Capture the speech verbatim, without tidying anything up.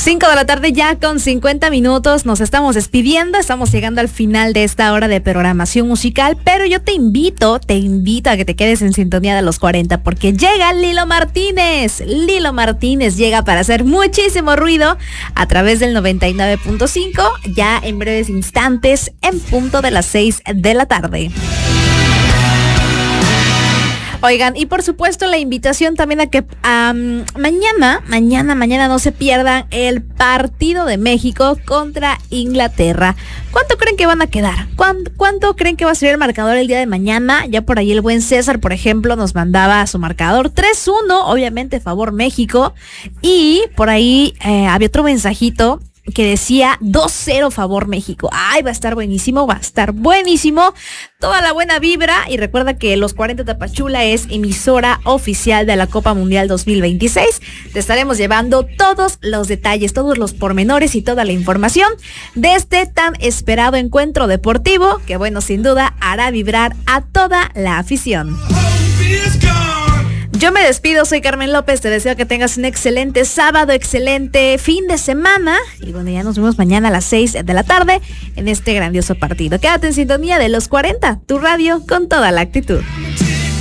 cinco de la tarde ya con cincuenta minutos, nos estamos despidiendo, estamos llegando al final de esta hora de programación musical, pero yo te invito, te invito a que te quedes en sintonía de los cuarenta, porque llega Lilo Martínez, Lilo Martínez llega para hacer muchísimo ruido a través del noventa y nueve punto cinco, ya en breves instantes, en punto de las seis de la tarde. Oigan, y por supuesto la invitación también a que um, mañana, mañana, mañana no se pierdan el partido de México contra Inglaterra. ¿Cuánto creen que van a quedar? ¿Cuánto, cuánto creen que va a ser el marcador el día de mañana? Ya por ahí el buen César, por ejemplo, nos mandaba su marcador tres uno, obviamente favor México. Y por ahí eh, había otro mensajito que decía dos cero favor México. Ay, va a estar buenísimo, va a estar buenísimo. Toda la buena vibra. Y recuerda que Los cuarenta Tapachula es emisora oficial de la Copa Mundial dos mil veintiséis. Te estaremos llevando todos los detalles, todos los pormenores y toda la información de este tan esperado encuentro deportivo que, bueno, sin duda hará vibrar a toda la afición. Yo me despido, soy Carmen López, te deseo que tengas un excelente sábado, excelente fin de semana y bueno, ya nos vemos mañana a las seis de la tarde en este grandioso partido. Quédate en sintonía de Los cuarenta, tu radio con toda la actitud.